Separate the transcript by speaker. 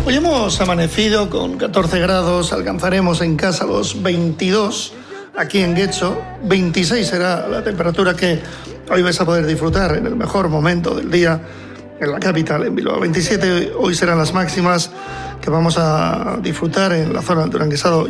Speaker 1: Hoy hemos amanecido con 14 grados, alcanzaremos en casa los 22, aquí en Getxo, 26 será la temperatura que hoy vais a poder disfrutar en el mejor momento del día en la capital, en Bilbao. 27 hoy serán las máximas que vamos a disfrutar en la zona del Duranguesado